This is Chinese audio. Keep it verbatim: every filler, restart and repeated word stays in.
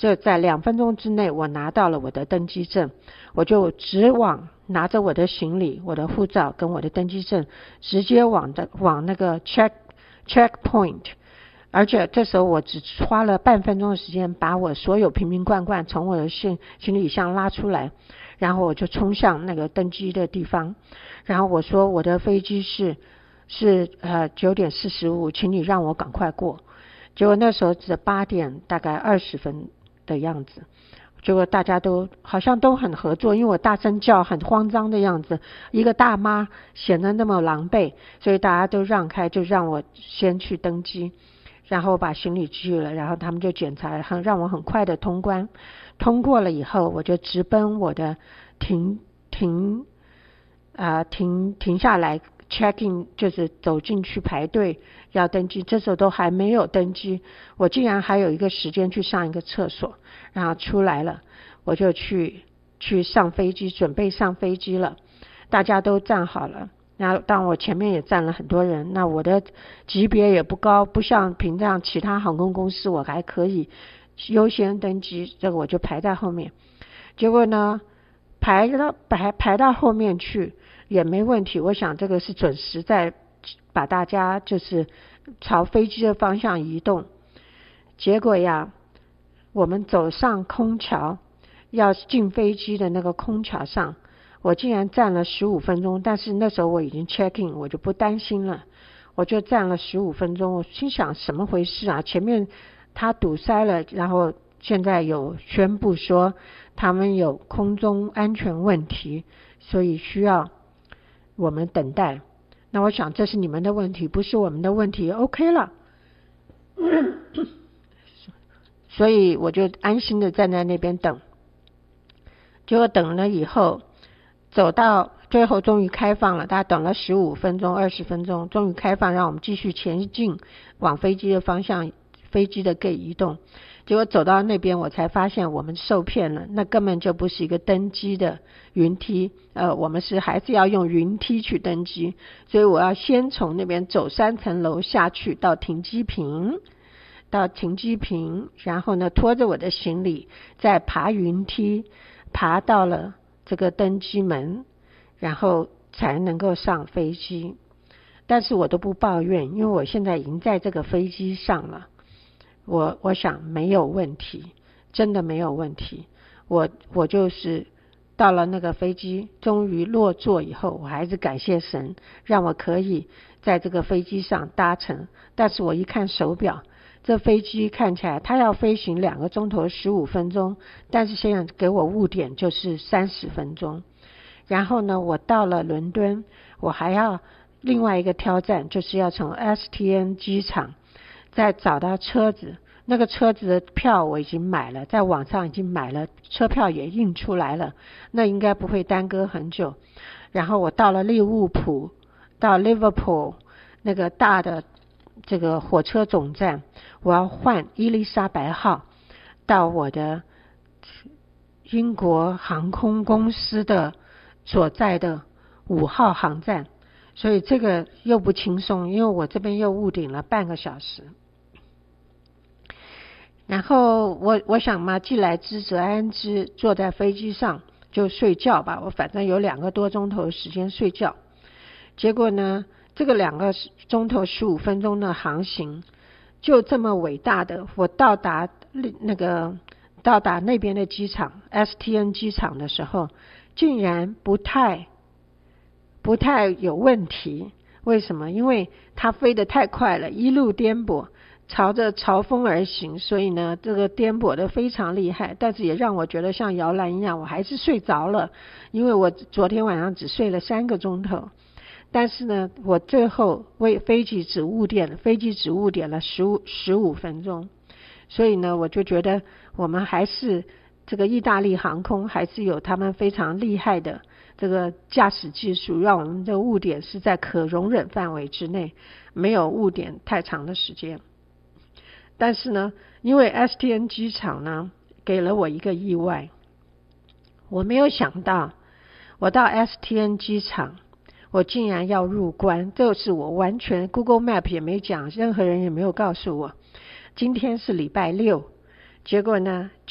就在两分钟之内我拿到了我的登机证，我就直往拿着我的行李，我的护照跟我的登机证，直接往的往那个 check checkpoint， 而且这时候我只花了半分钟的时间把我所有瓶瓶罐罐从我的行行李箱拉出来，然后我就冲向那个登机的地方，然后我说我的飞机是是呃九点四十五，请你让我赶快过。结果那时候是八点大概二十分的样子，结果大家都好像都很合作，因为我大声叫很慌张的样子，一个大妈显得那么狼狈，所以大家都让开，就让我先去登机，然后把行李寄了，然后他们就检查，很让我很快的通关。通过了以后，我就直奔我的停停啊、呃、停停下来 check in， 就是走进去排队要登机。这时候都还没有登机，我竟然还有一个时间去上一个厕所，然后出来了，我就去去上飞机，准备上飞机了。大家都站好了，然后当我前面也站了很多人，那我的级别也不高，不像平常其他航空公司我还可以优先登机，这个我就排在后面。结果呢排到排排到后面去也没问题，我想这个是准时在把大家就是朝飞机的方向移动。结果呀，我们走上空桥要进飞机的那个空桥上，我竟然站了十五分钟，但是那时候我已经 check in， 我就不担心了，我就站了十五分钟。我心想什么回事啊，前面他堵塞了，然后现在有宣布说他们有空中安全问题，所以需要我们等待。那我想这是你们的问题，不是我们的问题 OK 了所以我就安心的站在那边等。结果等了以后，走到最后终于开放了，大家等了十五分钟二十分钟，终于开放让我们继续前进往飞机的方向，飞机的 gate 移动。结果走到那边我才发现我们受骗了，那根本就不是一个登机的云梯，呃，我们是还是要用云梯去登机，所以我要先从那边走三层楼下去到停机坪，到停机坪，然后呢拖着我的行李再爬云梯，爬到了这个登机门，然后才能够上飞机。但是我都不抱怨，因为我现在已经在这个飞机上了，我我想没有问题，真的没有问题。我我就是到了那个飞机终于落座以后，我还是感谢神让我可以在这个飞机上搭乘。但是我一看手表，这飞机看起来它要飞行两个钟头十五分钟，但是现在给我误点就是三十分钟。然后呢，我到了伦敦，我还要另外一个挑战，就是要从 S T N 机场再找到车子，那个车子的票我已经买了，在网上已经买了，车票也印出来了，那应该不会耽搁很久。然后我到了利物浦，到 Liverpool 那个大的这个火车总站，我要换伊丽莎白号到我的英国航空公司的所在的五号航站，所以这个又不轻松，因为我这边又误点了半个小时。然后我我想嘛，既来之则安之，坐在飞机上就睡觉吧，我反正有两个多钟头的时间睡觉。结果呢，这个两个钟头十五分钟的航行就这么伟大的，我到达那个到达那边的机场 S T N 机场的时候，竟然不太不太有问题。为什么？因为它飞得太快了，一路颠簸，朝着朝风而行，所以呢这个颠簸的非常厉害，但是也让我觉得像摇篮一样，我还是睡着了，因为我昨天晚上只睡了三个钟头。但是呢我最后为飞机只误点飞机只误点了十五十五分钟，所以呢我就觉得我们还是这个意大利航空还是有他们非常厉害的这个驾驶技术，让我们的误点是在可容忍范围之内，没有误点太长的时间。但是呢因为 S T N 机场呢给了我一个意外，我没有想到我到 S T N 机场我竟然要入关，这是我完全 Google Map 也没讲，任何人也没有告诉我。今天是礼拜六，结果呢